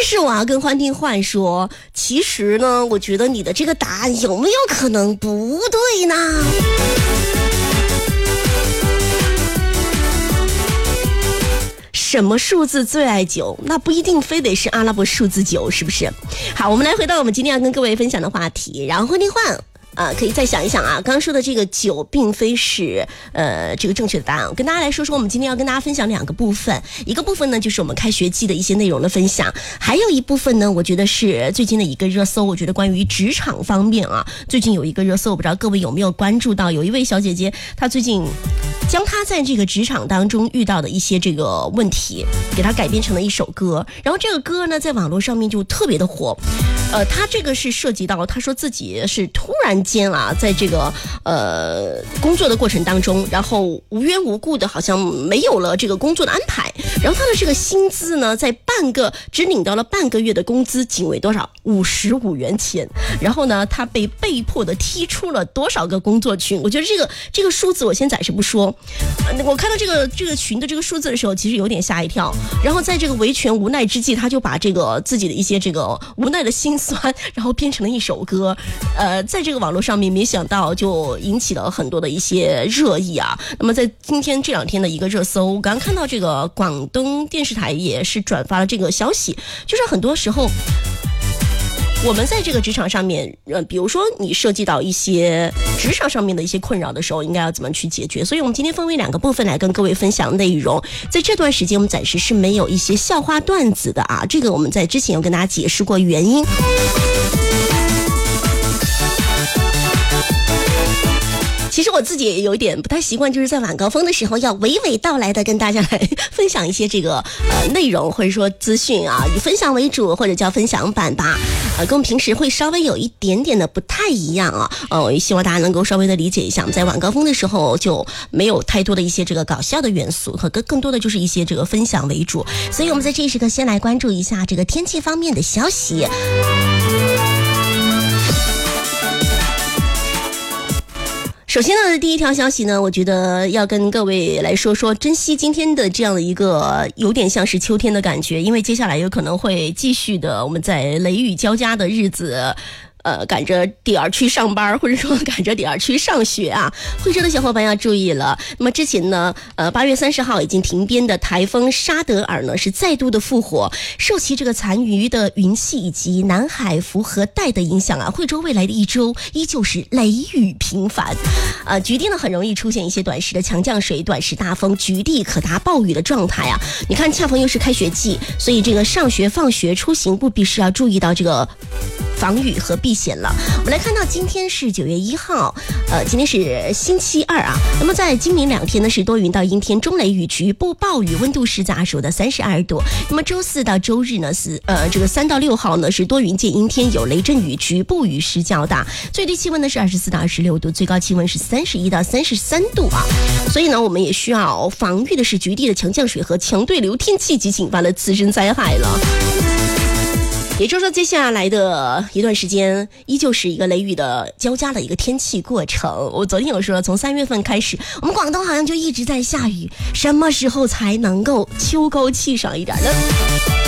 是我要跟欢听换说，其实呢，我觉得你的这个答案有没有可能不对呢？什么数字最爱9？那不一定非得是阿拉伯数字9，是不是？好，我们来回到我们今天要跟各位分享的话题，然后欢听换。可以再想一想啊，刚刚说的这个9并非是这个正确的答案。我跟大家来说说，我们今天要跟大家分享2个部分，一个部分呢就是我们开学季的一些内容的分享，还有一部分呢，我觉得是最近的一个热搜。我觉得关于职场方面啊，最近有一个热搜，我不知道各位有没有关注到，有一位小姐姐，她最近将她在这个职场当中遇到的一些这个问题，给她改编成了一首歌，然后这个歌呢在网络上面就特别的火。她这个是涉及到，她说自己是突然间啊，在这个工作的过程当中，然后无缘无故的好像没有了这个工作的安排，然后她的这个薪资呢，在只领到了半个月的工资，仅为多少？55元钱。然后呢，她被迫的踢出了多少个工作群？我觉得这个数字我先暂时不说。我看到这个群的这个数字的时候，其实有点吓一跳。然后在这个维权无奈之际，他就把这个自己的一些这个无奈的心酸，然后编成了一首歌。在这个网络上面，没想到就引起了很多的一些热议啊。那么在今天这2天的一个热搜，我刚刚看到这个广东电视台也是转发了这个消息，就是很多时候我们在这个职场上面，比如说你涉及到一些职场上面的一些困扰的时候，应该要怎么去解决？所以我们今天分为2个部分来跟各位分享内容。在这段时间我们暂时是没有一些笑话段子的啊，这个我们在之前有跟大家解释过原因。其实我自己也有一点不太习惯，就是在晚高峰的时候要娓娓道来的跟大家来分享一些这个内容或者说资讯啊，以分享为主或者叫分享版吧，跟我们平时会稍微有一点点的不太一样啊。我也希望大家能够稍微的理解一下，我们在晚高峰的时候就没有太多的一些这个搞笑的元素，和更多的就是一些这个分享为主。所以我们在这一时刻先来关注一下这个天气方面的消息。首先呢，第一条消息呢，我觉得要跟各位来说说，珍惜今天的这样的一个有点像是秋天的感觉，因为接下来有可能会继续的我们在雷雨交加的日子。赶着点儿去上班，或者说赶着点儿去上学啊，会车的小伙伴要注意了。那么之前呢，8月30号已经停编的台风沙德尔呢是再度的复活，受其这个残余的云系以及南海符合带的影响啊，惠州未来的一周依旧是雷雨频繁。局地呢很容易出现一些短时的强降水、短时大风，局地可达暴雨的状态啊。你看恰逢又是开学季，所以这个上学、放学、出行务必是要注意到这个防雨和避险了。我们来看到今天是9月1号，今天是星期二啊。那么在今明2天呢是多云到阴天，中雷雨，局部暴雨，温度是在25到32度。那么周4到周日呢是这个3到6号呢是多云见阴天，有雷阵雨，局部雨势较大，最低气温呢是24到26度，最高气温是31到33度啊。所以呢我们也需要防御的是局地的强降水和强对流天气及引发的自身灾害了。也就是说接下来的一段时间依旧是一个雷雨的交加的一个天气过程。我昨天有说从3月份开始我们广东好像就一直在下雨，什么时候才能够秋高气爽一点呢？